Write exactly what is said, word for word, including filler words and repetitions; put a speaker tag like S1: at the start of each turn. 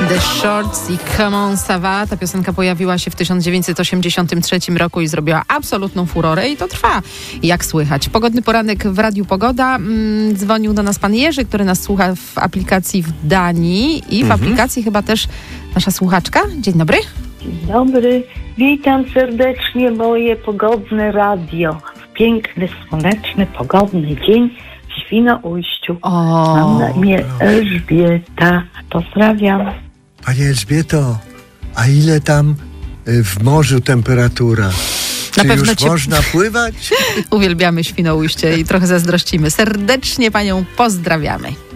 S1: The Shorts i Come On Ça Va. Ta piosenka pojawiła się w tysiąc dziewięćset osiemdziesiątym trzecim roku i zrobiła absolutną furorę i to trwa, jak słychać. Pogodny poranek w Radiu Pogoda. Mm, dzwonił do nas pan Jerzy, który nas słucha w aplikacji w Danii i w mhm. aplikacji chyba też nasza słuchaczka. Dzień dobry.
S2: Dzień dobry. Witam serdecznie moje pogodne radio. W piękny, słoneczny, pogodny dzień w Świnoujściu.
S1: O.
S2: Mam na imię Elżbieta. Pozdrawiam.
S3: Pani Elżbieto, a ile tam w morzu temperatura?
S1: Na
S3: Czy
S1: pewno
S3: już
S1: ciep...
S3: można pływać?
S1: Uwielbiamy Świnoujście i trochę zazdrościmy. Serdecznie panią pozdrawiamy.